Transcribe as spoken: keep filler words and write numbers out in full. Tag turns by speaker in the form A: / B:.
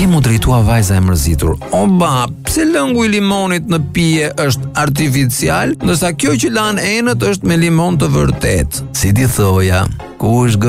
A: Atje mu drejtua vajza e mërzitur. Oba, pse lëngu i limonit në pije është artificial, ndërsa kjo që lan enët është me limon të vërtet? Si ti thoja, kush